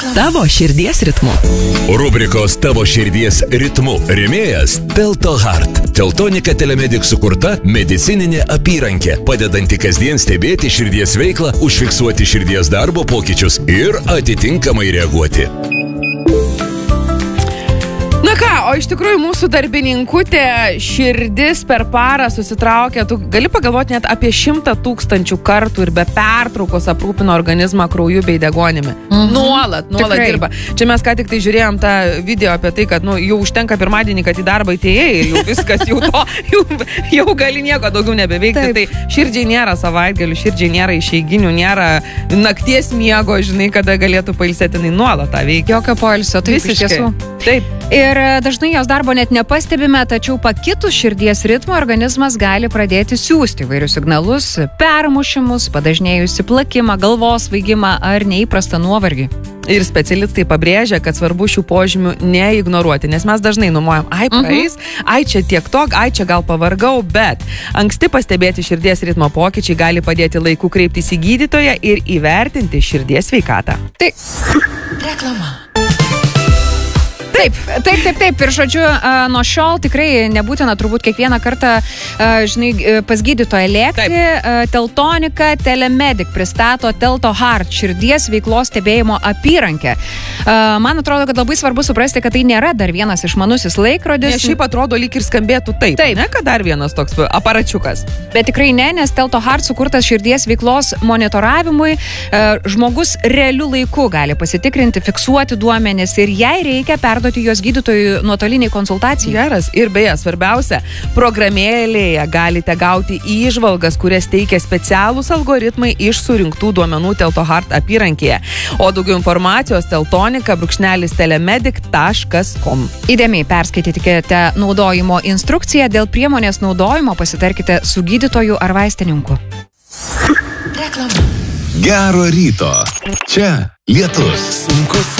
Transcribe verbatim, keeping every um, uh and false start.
Tavo širdies ritmu. Rubrikos Tavo širdies ritmu rėmėjas Telto Heart. Teltonika Telemedic sukurta medicininė apyrankė, padedanti kasdien stebėti širdies veiklą, užfiksuoti širdies darbo pokyčius ir atitinkamai reaguoti. Na ką, o iš tikrųjų mūsų darbininkutė širdis per parą susitraukia, tu gali pagalvoti net apie šimtą tūkstančių kartų ir be pertraukos aprūpino organizmą krauju bei degonimi. Mhm. Nuolat, nuolat Tikrai. dirba. Čia mes ką tik tai žiūrėjom tą video apie tai, kad nu, jau užtenka pirmadienį, kad į darbą atėjai ir jau viskas, jau to, jau, jau gali nieko daugiau nebeveikti. Taip. Tai širdžiai nėra savaitgalių, širdžiai nėra išeiginių, nėra nakties miego, žinai, kada galėtų pailsėtinai nuolat tą veikia. Jokio poilsio, taip iš tiesų. Taip. Ir dažnai jos darbo net nepastebime, tačiau pakitus širdies ritmo organizmas gali pradėti siųsti įvairius signalus, permušimus, padažnėjusi plakimą, galvos svaigimą ar neįprastą nuovargį. Ir specialistai pabrėžia, kad svarbu šių požymių neignoruoti, nes mes dažnai numojam, ai praeis, uh-huh. ai čia tiek to, ai čia gal pavargau, bet anksti pastebėti širdies ritmo pokyčiai gali padėti laiku kreiptis į gydytoją ir įvertinti širdies sveikatą. Tai reklama. Taip, taip, taip, taip. Ir žodžiu, nuo šiol tikrai nebūtina turbūt kiekvieną kartą, žinai, pas gydytoją lėkti. Teltonika Telemedic pristato Telto Heart širdies veiklos stebėjimo apyrankę. Man atrodo, kad labai svarbu suprasti, kad tai nėra dar vienas išmanusis laikrodis. Nes šiaip atrodo lyg ir skambėtų taip, taip. Ne, kad dar vienas toks aparačiukas. Bet tikrai ne, nes Telto Heart sukurtas širdies veiklos monitoravimui. Žmogus realiu laiku gali pasitikrinti, fiksuoti duomenis ir jei reikia perduoti jos gydytojų nuotoliniai konsultacijai. Geras. Ir beje, svarbiausia, programėlėje galite gauti įžvalgas, kurias teikia specialūs algoritmai iš surinktų duomenų Telto Heart apyrankėje. O daugiau informacijos teltonika brūkšnelis telemedic taškas com. Įdėmiai perskaitykite naudojimo instrukciją, dėl priemonės naudojimo pasitarkite su gydytoju ar vaistininku. Reklama. Gero ryto. Čia lietus. Sunkus